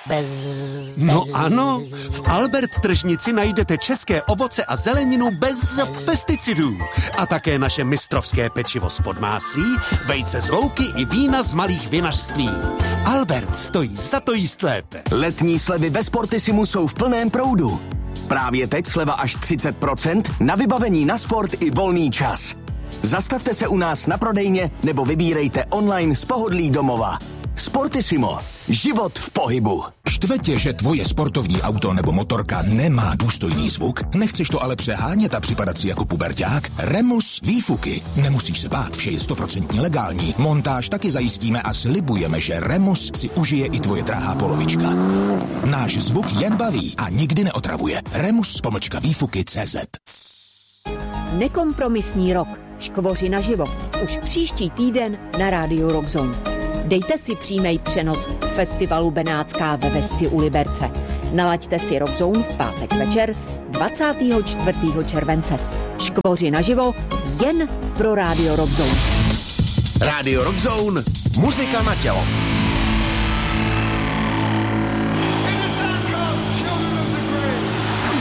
No ano, v Albert tržnici najdete české ovoce a zeleninu bez pesticidů. A také naše mistrovské pečivo z Podmáslí, vejce z louky i vína z malých vinařství. Albert stojí za to jíst lépe. Letní slevy ve Sportissimu jsou v plném proudu. Právě teď sleva až 30% na vybavení na sport i volný čas. Zastavte se u nás na prodejně nebo vybírejte online z pohodlí domova. Sportissimo. Život v pohybu. Štve tě, že tvoje sportovní auto nebo motorka nemá důstojný zvuk? Nechceš to ale přehánět a připadat si jako puberťák? Remus výfuky. Nemusíš se bát, vše je 100% legální. Montáž taky zajistíme a slibujeme, že Remus si užije i tvoje drahá polovička. Náš zvuk jen baví a nikdy neotravuje. Remus-výfuky.cz. Nekompromisní rok. Škvoři naživo. Už příští týden na rádiu Rockzone. Dejte si přímý přenos z festivalu Benátská ve Vesci u Liberce. Nalaďte si Rockzone v pátek večer 24. července. Škvoři naživo jen pro rádio Rockzone. Rádio Rockzone, muzika na tělo.